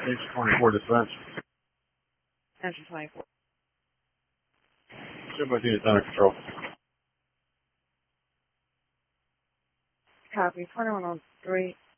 Station 24 dispatch. Engine 24. Ship by is under control. Copy. 2103.